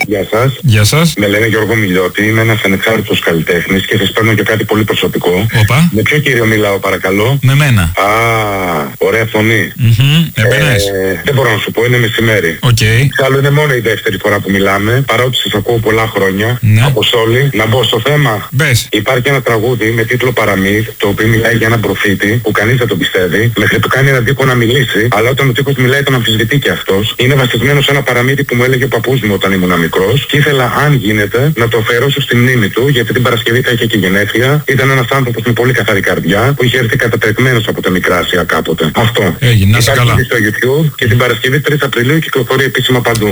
Γεια σας. Γεια σας. Με λένε Γιώργο Μιλιώτη, είμαι ένας ανεξάρτητος καλλιτέχνης και σας παίρνω και κάτι πολύ προσωπικό. Όπα. Με ποιο κύριο μιλάω, παρακαλώ? Με μένα. Α, ωραία φωνή. Δεν μπορώ να σου πω, είναι μεσημέρι. Οκ. Άλλο είναι μόνο η δεύτερη φορά που μιλάμε, παρότι σας ακούω πολλά χρόνια. Ναι. Από όλοι. Να μπω στο θέμα. Μπες. Υπάρχει ένα τραγούδι με τίτλο Παραμύθ, το οποίο μιλάει για έναν προφήτη που κανείς δεν τον πιστεύει, μέχρι του κάνει έναν τύπο να μιλήσει, αλλά όταν ο τύπος μιλάει τον αμφισβητεί και αυτός. Είναι βασισμένο σε ένα παραμύθι που μου έλεγε ο παππούς μου όταν ήμουν μικρός και ήθελα, αν γίνεται, να το αφιερώσω στη μνήμη του, γιατί την Παρασκευή θα είχε και γενέθλια. Ήταν ένας άνθρωπος με πολύ καθαρή καρδιά που είχε έρθει κατατρεκμένος από τα Μικράσια κάποτε. Αυτό. Έγινε, να είσαι καλά. Στο YouTube και την Παρασκευή 3 Απριλίου κυκλοφορεί επίσημα παντού.